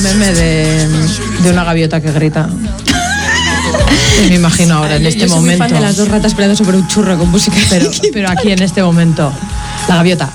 meme de una gaviota que grita. Me imagino ahora, en este yo soy momento. Muy fan de las dos ratas peleando sobre un churro con música. Pero aquí en este momento, la gaviota.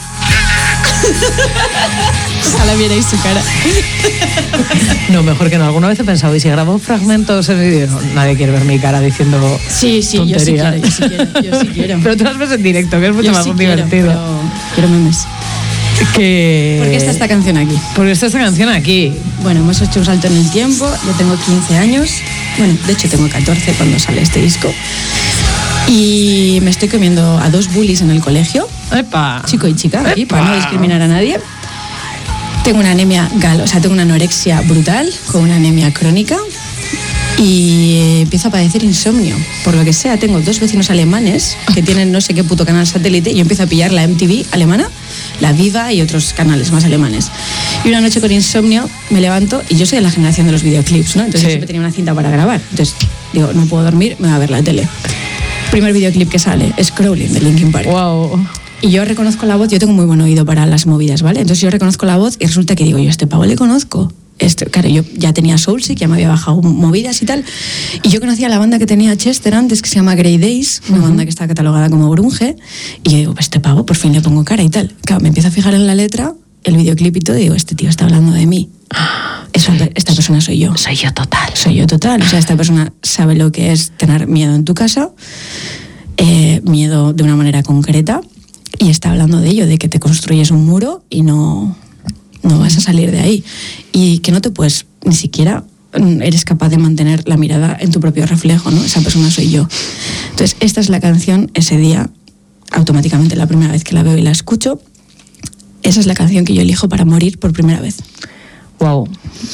Ojalá vierais su cara. No, mejor que no. Alguna vez he pensado, ¿y si grabo fragmentos en vídeo? No, nadie quiere ver mi cara diciendo Sí, tonterías. yo sí quiero. Pero tú las ves en directo, que es mucho más divertido. Pero quiero memes. ¿Por qué está esta canción aquí? Porque está esta canción aquí. Bueno, hemos hecho un salto en el tiempo. Yo tengo 15 años. Bueno, de hecho tengo 14 cuando sale este disco. Y me estoy comiendo a 2 bullies en el colegio. ¡Epa! Chico y chica, aquí, ¡Epa! para no discriminar a nadie. Tengo una anemia tengo una anorexia brutal, con una anemia crónica. Y empiezo a padecer insomnio. Por lo que sea, tengo 2 vecinos alemanes que tienen no sé qué puto canal satélite y yo empiezo a pillar la MTV alemana, la Viva y otros canales más alemanes. Y una noche con insomnio me levanto y yo soy de la generación de los videoclips, ¿no? Entonces yo siempre tenía una cinta para grabar. Entonces digo, no puedo dormir, me voy a ver la tele. Primer videoclip que sale es Crawling de Linkin Park. Wow. Y yo reconozco la voz, yo tengo muy buen oído para las movidas, ¿vale? Entonces yo reconozco la voz y resulta que digo, yo a este pavo le conozco. Claro, yo ya tenía Soulsick, ya me había bajado movidas y tal. Y yo conocía la banda que tenía Chester antes, que se llama Grey Days, una banda que está catalogada como grunge. Y yo digo, pues este pavo, por fin le pongo cara y tal. Claro, me empiezo a fijar en la letra, el videoclip y todo, y digo, este tío está hablando de mí. Esta persona soy yo. Soy yo total. Soy yo total. O sea, esta persona sabe lo que es tener miedo en tu casa, miedo de una manera concreta, y está hablando de ello, de que te construyes un muro y no vas a salir de ahí. Y que no te puedes, ni siquiera eres capaz de mantener la mirada en tu propio reflejo, ¿no? Esa persona soy yo. Entonces, esta es la canción, ese día, automáticamente, la primera vez que la veo y la escucho, esa es la canción que yo elijo para morir por primera vez. Wow.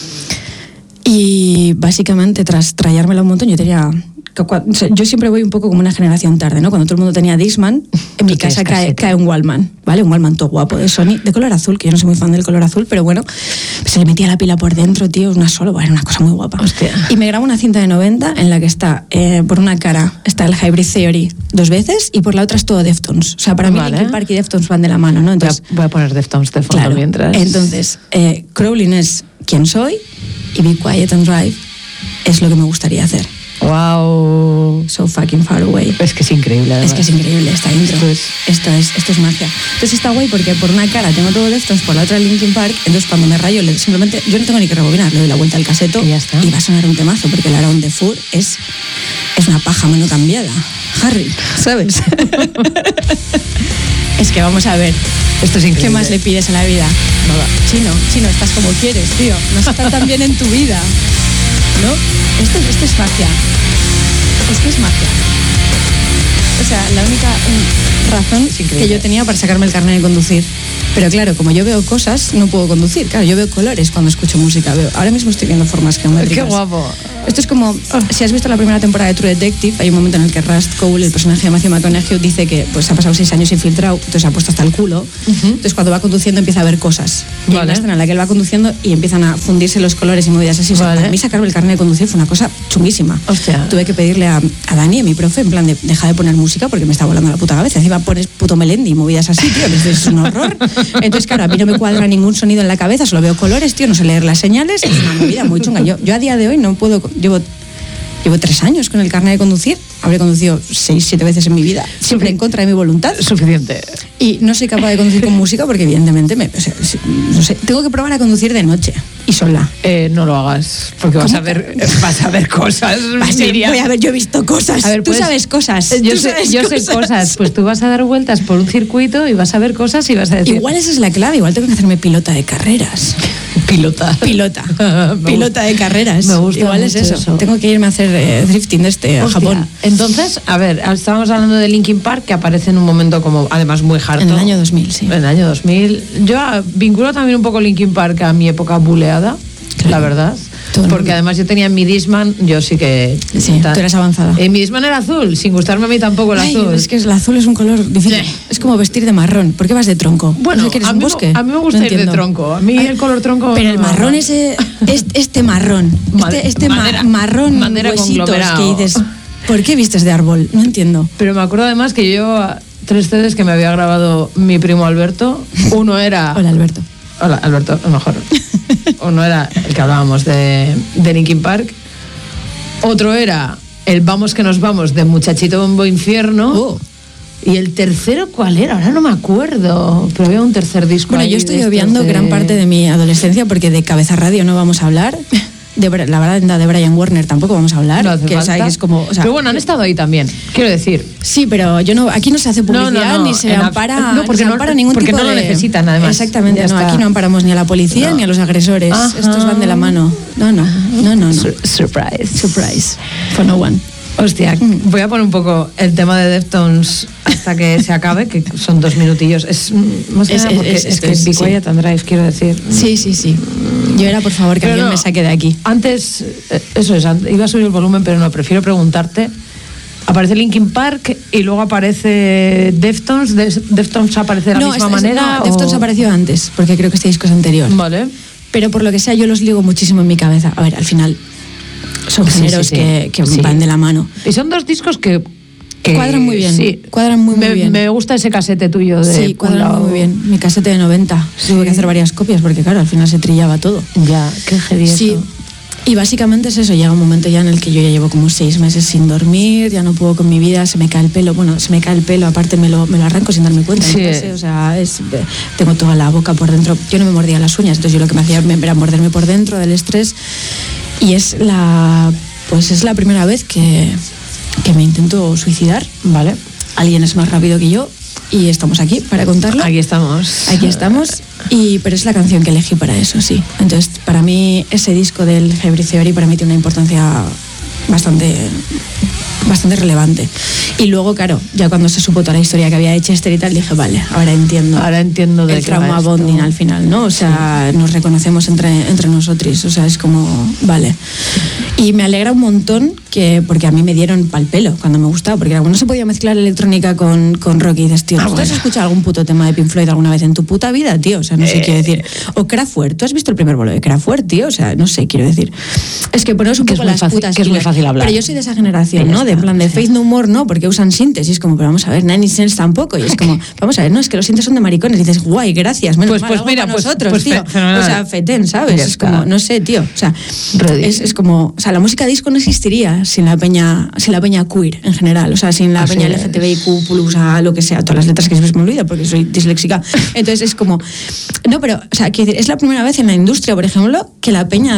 Y básicamente, tras trayármela un montón, yo siempre voy un poco como una generación tarde, ¿no? Cuando todo el mundo tenía Discman, en mi casa cae un Wallman, ¿vale? Un Wallman todo guapo de Sony, de color azul, que yo no soy muy fan del color azul, pero bueno, se le metía la pila por dentro, tío, era una cosa muy guapa. Hostia. Y me grabo una cinta de 90 en la que está, por una cara, está el Hybrid Theory 2 veces y por la otra es todo Deftones. O sea, para mí Linkin Park y Deftones van de la mano, ¿no? Entonces, voy a poner Deftones de fondo, claro, mientras. Entonces, Crawling es quién soy y Be Quiet and Drive es lo que me gustaría hacer. Wow. So fucking far away. Es que es increíble, además. Es que es increíble esta intro. Esto es magia. Entonces está guay porque por una cara tengo todo Deftones, por la otra Linkin Park. Entonces cuando me rayo, simplemente yo no tengo ni que rebobinar, le doy la vuelta al caseto y va a sonar un temazo, porque el Around the Fur es una paja mano cambiada. Harry, ¿sabes? Es que vamos a ver. Esto es increíble. ¿Qué más le pides a la vida? Nada. Chino, estás como quieres, tío. No estás tan bien en tu vida, ¿no? Esto es magia. Es que es magia. O sea, la única razón que yo tenía para sacarme el carnet de conducir. Pero claro, como yo veo cosas, no puedo conducir. Claro, yo veo colores cuando escucho música. Ahora mismo estoy viendo formas geométricas. ¡Qué guapo! Esto es como, si has visto la primera temporada de True Detective, hay un momento en el que Rust Cole, el personaje de Matthew McConaughey, dice que pues ha pasado 6 años infiltrado, entonces ha puesto hasta el culo. Entonces cuando va conduciendo empieza a ver cosas. Y hay una escena en la que él va conduciendo y empiezan a fundirse los colores y movidas así. O sea, para mí sacarme el carnet de conducir fue una cosa chunguísima. Hostia. Tuve que pedirle a Dani, a mi profe, en plan de deja de poner música porque me está volando la puta cabeza. Encima pones puto Melendi y movidas así, tío, es un horror. Entonces, claro, a mí no me cuadra ningún sonido en la cabeza, solo veo colores, tío, no sé leer las señales, es una movida muy chunga. Yo a día de hoy no puedo, llevo 3 años con el carnet de conducir, habré conducido 6-7 veces en mi vida, siempre en contra de mi voluntad. Suficiente. Y no soy capaz de conducir con música porque evidentemente, no sé, tengo que probar a conducir de noche y sola. No lo hagas, porque vas a ver cosas. Voy a ver, yo he visto cosas. A ver, tú sabes cosas. Yo sé cosas. Pues tú vas a dar vueltas por un circuito y vas a ver cosas y vas a decir... Igual esa es la clave, igual tengo que hacerme pilota de carreras. Pilota de carreras. Me gusta. Igual es eso. Tengo que irme a hacer drifting a Japón. Entonces, a ver, estábamos hablando de Linkin Park, que aparece en un momento como, además, muy harto. En el año 2000, sí. En el año 2000. Yo vinculo también un poco Linkin Park a mi época buleada, claro, la verdad. Porque además yo tenía mi Discman, yo sí que... Sí, tú eras avanzada. Mi Discman era azul, sin gustarme a mí tampoco el azul. Es que el azul es un color difícil. Es como vestir de marrón. ¿Por qué vas de tronco? Bueno, ¿No eres un bosque? A mí me gusta ir de tronco. A mí el color tronco... Pero el marrón este marrón. Marrón madera huesitos que dices... ¿Por qué vistes de árbol? No entiendo. Pero me acuerdo además que yo 3 CDs que me había grabado mi primo Alberto. Uno era... Hola, Alberto. Hola, Alberto, a lo mejor. o no era el que hablábamos de Linkin Park. Otro era el Vamos que nos vamos de Muchachito Bombo Infierno. Y el tercero, ¿cuál era? Ahora no me acuerdo, pero había un tercer disco. Bueno, yo estoy obviando gran parte de mi adolescencia porque de Cabeza Radio no vamos a hablar. La banda de Brian Warner tampoco vamos a hablar. No hace falta. O sea, que es como, o sea, pero bueno, han estado ahí también, quiero decir. Sí, pero yo no, aquí no se hace publicidad ni se ampara, porque ni se ampara ningún porque tipo no lo de... necesitan, además. Exactamente, no, aquí no amparamos ni a la policía ni a los agresores. Ajá. Estos van de la mano. No. Surprise. For no one. Hostia, voy a poner un poco el tema de Deftones hasta que se acabe, que son 2 minutillos. Es más que nada porque es que Be Quiet and Drive, quiero decir. Sí. Yo era, por favor, que pero alguien me saque de aquí. Antes, eso es, iba a subir el volumen, pero no, prefiero preguntarte. Aparece Linkin Park y luego aparece Deftones. ¿Deftones aparece de la misma manera? No, Deftones apareció antes, porque creo que este disco es anterior. Vale. Pero por lo que sea, yo los ligo muchísimo en mi cabeza. A ver, al final son géneros que van de la mano. Y son 2 discos que cuadran muy bien. Sí. Cuadran muy bien. Me gusta ese casete tuyo. Sí, cuadran muy bien. Mi casete de 90. Tuve que hacer varias copias porque, claro, al final se trillaba todo. Ya, qué heavy sí. eso. Y básicamente es eso, llega un momento ya en el que yo ya llevo como 6 meses sin dormir, ya no puedo con mi vida, se me cae el pelo, aparte me lo arranco sin darme cuenta. Sí. O sea, tengo toda la boca por dentro, yo no me mordía las uñas, entonces yo lo que me hacía era morderme por dentro del estrés, y es la primera vez que me intento suicidar, ¿vale? Alguien es más rápido que yo y estamos aquí para contarlo. Aquí estamos. Pero es la canción que elegí para eso, sí. Entonces, para mí, ese disco del Hybrid Theory para mí tiene una importancia bastante relevante. Y luego, claro, ya cuando se supo toda la historia que había hecho Chester y tal, dije, vale, ahora entiendo de el trauma bonding al final, ¿no? O sea, nos reconocemos entre nosotros, o sea, es como, vale. Y me alegra un montón porque a mí me dieron pal pelo cuando me gustaba, porque no se podía mezclar electrónica con rock y dices, tío, ¿tú has escuchado algún puto tema de Pink Floyd alguna vez en tu puta vida, tío? O sea, no sé, quiero decir. O Kraftwerk, ¿tú has visto el primer bolo de Kraftwerk, tío? O sea, no sé, quiero decir. Es que ponemos un poco las putas. Que es muy fácil hablar. Pero yo soy de esa generación, ¿no? De en plan de Faith No More, ¿no? Porque usan sintes y es como, pero vamos a ver, Nine Inch Nails tampoco. Y es como, vamos a ver, no, es que los sintes son de maricones. Y dices, guay, gracias, menos mal, mira, nosotros, tío. O sea, fetén, ¿sabes? Es como, no sé, tío. O sea, es como, o sea, la música disco no existiría sin la peña queer en general. O sea, sin la peña LGTBIQ+, lo que sea, todas las letras que siempre me olvido porque soy disléxica. Entonces es como, no, pero, o sea, quiero decir, es la primera vez en la industria, por ejemplo, que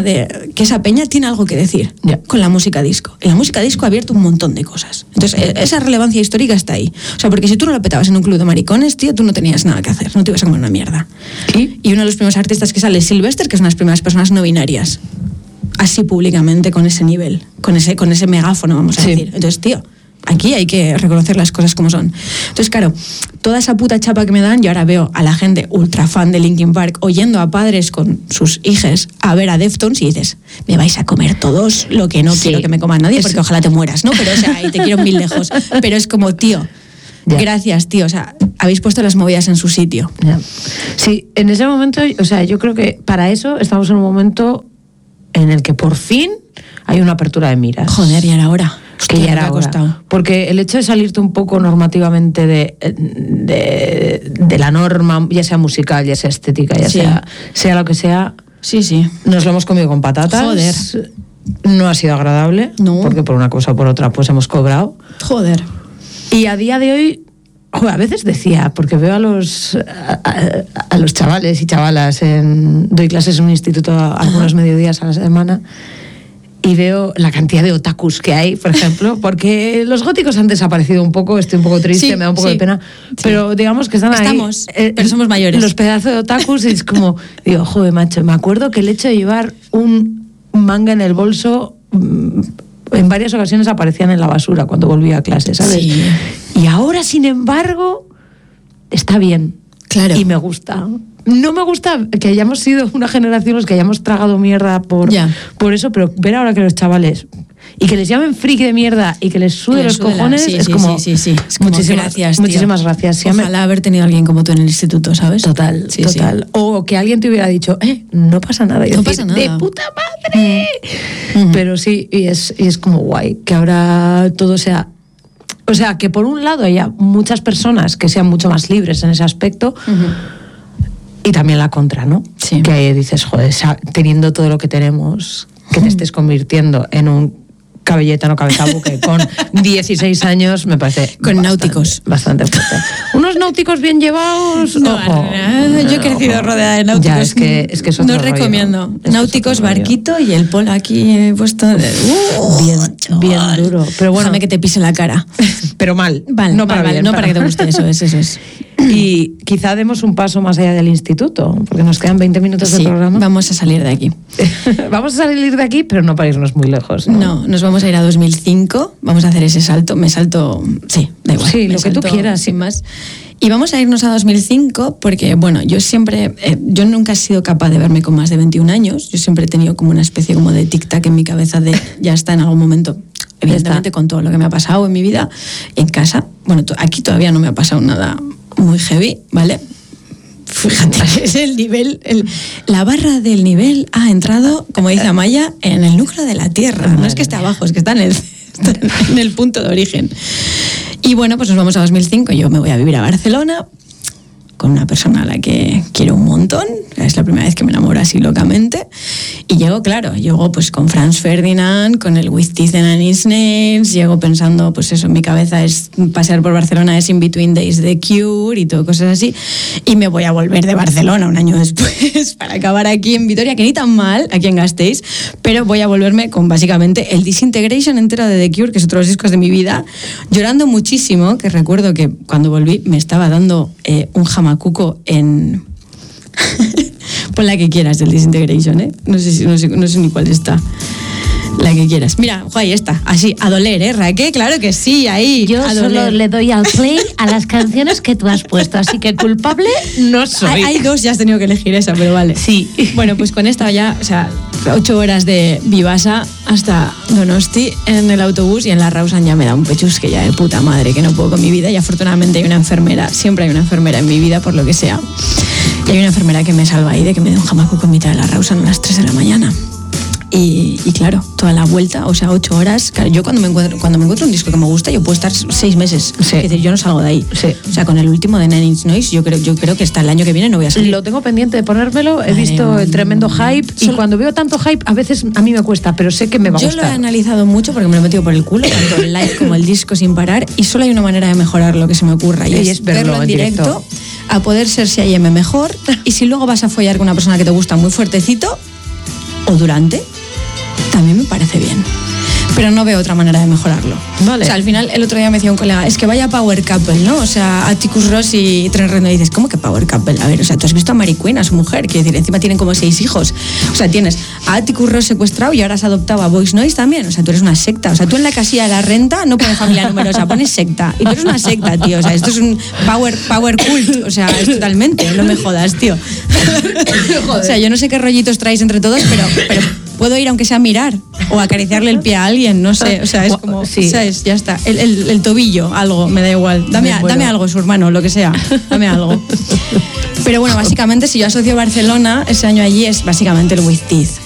esa peña tiene algo que decir con la música disco. Y la música disco ha abierto un montón de cosas. Entonces, esa relevancia histórica está ahí. O sea, porque si tú no lo petabas en un club de maricones, tío, tú no tenías nada que hacer, no te ibas a comer una mierda. Y uno de los primeros artistas que sale es Sylvester, que es una de las primeras personas no binarias. Así públicamente, con ese nivel, con ese megáfono, vamos a decir. Entonces, tío, aquí hay que reconocer las cosas como son. Entonces, claro, toda esa puta chapa que me dan, yo ahora veo a la gente ultra fan de Linkin Park oyendo a padres con sus hijas a ver a Deftones y dices, me vais a comer todos lo que no quiero que me coma nadie, porque ojalá te mueras, ¿no? Pero, o sea, y te quiero mil lejos. Pero es como, tío, gracias, tío. O sea, habéis puesto las movidas en su sitio. Sí, en ese momento, o sea, yo creo que para eso estamos en un momento en el que por fin hay una apertura de miras. Joder, ya era hora. Que ya era hora. Porque el hecho de salirte un poco normativamente de la norma, ya sea musical, ya sea estética, ya sea lo que sea, nos lo hemos comido con patatas. Joder. No ha sido agradable, porque por una cosa o por otra pues hemos cobrado. Joder. Y a día de hoy, a veces decía, porque veo a los chavales y chavalas, doy clases en un instituto algunos mediodías a la semana, y veo la cantidad de otakus que hay, por ejemplo, porque los góticos han desaparecido un poco, estoy un poco triste, me da un poco de pena, pero digamos que estamos ahí. Pero somos mayores. Los pedazos de otakus, es como, digo, joder, macho, me acuerdo que el hecho de llevar un manga en el bolso en varias ocasiones aparecían en la basura cuando volvía a clase, ¿sabes? Sí. Y ahora, sin embargo, está bien. Claro. Y me gusta. No me gusta que hayamos sido una generación los que hayamos tragado mierda por eso, pero ver ahora que los chavales y que les llamen friki de mierda y que les sude los cojones es como muchísimas gracias. Ojalá haber tenido a alguien como tú en el instituto, ¿sabes? Total. O que alguien te hubiera dicho, no pasa nada. Y no pasa nada. ¡de puta madre! Pero sí, y es como guay que ahora todo sea... O sea, que por un lado haya muchas personas que sean mucho más libres en ese aspecto, y también la contra, ¿no? Sí. Que dices, joder, teniendo todo lo que tenemos, que te estés convirtiendo en un cabelleta, no cabeza buque, con 16 años, me parece con náuticos. Bastante fuerte. Unos náuticos bien llevados, no, ojo. Yo he crecido rodeada de náuticos. Ya, es que es otro no recomiendo. Rollo. Náuticos, barquito y el polo aquí puesto. Bien duro. Pero bueno, déjame que te pise la cara. Pero mal. Vale, no para vale, bien, no para que te guste, eso es. Y quizá demos un paso más allá del instituto, porque nos quedan 20 minutos de programa. Vamos a salir de aquí. Vamos a salir de aquí, pero no para irnos muy lejos. No, nos vamos a ir a 2005, vamos a hacer ese salto, sí, da igual. Sí, lo que tú quieras. Sin más. Y vamos a irnos a 2005 porque, bueno, yo nunca he sido capaz de verme con más de 21 años, yo siempre he tenido como una especie como de tic-tac en mi cabeza de ya está en algún momento, evidentemente con todo lo que me ha pasado en mi vida, en casa, bueno, aquí todavía no me ha pasado nada muy heavy, ¿vale? Fíjate, es el nivel, la barra del nivel ha entrado, como dice Amaya, en el núcleo de la Tierra. No es que esté abajo, es que está en el punto de origen. Y bueno, pues nos vamos a 2005. Yo me voy a vivir a Barcelona con una persona a la que quiero un montón. Es la primera vez que me enamoro así locamente. Y llego pues con Franz Ferdinand, con el With Teeth and His Nails. Llego pensando, pues eso, en mi cabeza es pasear por Barcelona, es In Between Days de Cure y todo, cosas así. Y me voy a volver de Barcelona un año después para acabar aquí en Vitoria, que ni tan mal, aquí en Gasteiz. Pero voy a volverme con básicamente el Disintegration entero de The Cure, que es otro de los discos de mi vida, llorando muchísimo, que recuerdo que cuando volví me estaba dando un jamacuco en... Pon la que quieras del Disintegration, ¿eh? No sé ni cuál está. La que quieras. Mira, ahí está, así, a doler, ¿eh, Raquel? Claro que sí, ahí. Yo solo le doy al play a las canciones que tú has puesto, así que culpable no soy. Hay dos, ya has tenido que elegir esa, pero vale. Sí. Bueno, pues con esta ya, 8 horas de Vivasa hasta Donosti en el autobús, y en la Rawson ya me da un pechusque ya de puta madre, que no puedo con mi vida, y afortunadamente hay una enfermera, siempre hay una enfermera en mi vida, por lo que sea. Y hay una enfermera que me salva ahí de que me dé un jamacuco en mitad de la Rawson a las 3 de la mañana. Y claro, toda la vuelta, 8 horas. Claro, yo cuando me encuentro un disco que me gusta, yo puedo estar 6 meses. Sí. Es decir, yo no salgo de ahí. Sí. O sea, con el último de Nine Inch Nails, yo creo que hasta el año que viene no voy a salir. Lo tengo pendiente de ponérmelo, he visto el tremendo hype, y cuando veo tanto hype, a veces a mí me cuesta, pero sé que me va a gustar. Yo lo he analizado mucho porque me lo he metido por el culo, tanto el live como el disco sin parar, y solo hay una manera de mejorar lo que se me ocurra, y es verlo en directo, a poder ser si hay M mejor, y si luego vas a follar con una persona que te gusta muy fuertecito, o durante, también me parece bien. Pero no veo otra manera de mejorarlo. Vale. O sea, al final, el otro día me decía un colega, es que vaya Power Couple, ¿no? O sea, Atticus Ross y Trent Reznor, y dices, ¿cómo que Power Couple? A ver, o sea, tú has visto a Mary Queen, a su mujer, quiero decir, encima tienen como 6 hijos. O sea, tienes a Atticus Ross secuestrado y ahora has adoptado a Voice Noise también. O sea, tú eres una secta. O sea, tú en la casilla de la renta no pones familia numerosa, pones secta. Y tú eres una secta, tío. O sea, esto es un power cult. O sea, es totalmente, no me jodas, tío. O sea, yo no sé qué rollitos traéis entre todos, pero puedo ir aunque sea a mirar o acariciarle el pie a alguien, no sé, o sea, es como, sí. ¿sabes? Ya está, el tobillo, algo, me da igual, dame algo, su hermano, lo que sea, dame algo. Pero bueno, básicamente si yo asocio Barcelona, ese año allí es básicamente el With Teeth,